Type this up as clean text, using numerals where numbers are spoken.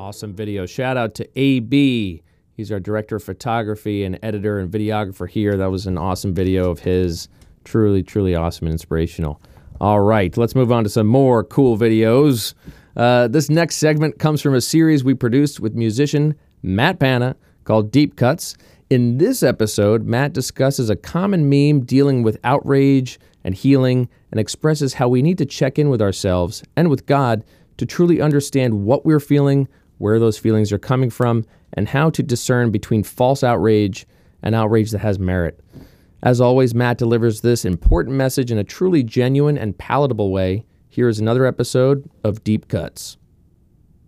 Awesome video. Shout out to AB. He's our director of photography and editor and videographer here. That was an awesome video of his. Truly, truly awesome and inspirational. All right, let's move on to some more cool videos. This next segment comes from a series we produced with musician Matt Pana called Deep Cuts. In this episode, Matt discusses a common meme dealing with outrage and healing and expresses how we need to check in with ourselves and with God to truly understand what we're feeling, where those feelings are coming from, and how to discern between false outrage and outrage that has merit. As always, Matt delivers this important message in a truly genuine and palatable way. Here is another episode of Deep Cuts.